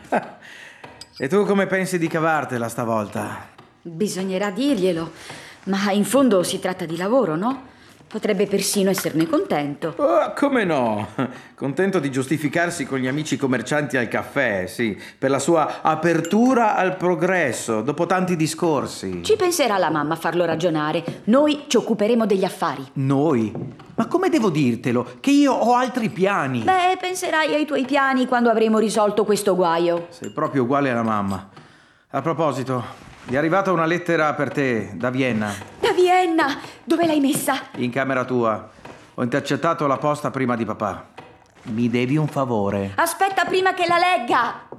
E tu come pensi di cavartela stavolta? Bisognerà dirglielo, ma in fondo si tratta di lavoro, no? Potrebbe persino esserne contento. Oh, come no? Contento di giustificarsi con gli amici commercianti al caffè, sì, per la sua apertura al progresso, dopo tanti discorsi. Ci penserà la mamma a farlo ragionare. Noi ci occuperemo degli affari. Noi? Ma come devo dirtelo? Che io ho altri piani. Beh, penserai ai tuoi piani quando avremo risolto questo guaio. Sei proprio uguale alla mamma. A proposito, è arrivata una lettera per te da Vienna. Da Vienna! Dove l'hai messa? In camera tua. Ho intercettato la posta prima di papà. Mi devi un favore. Aspetta prima che la legga!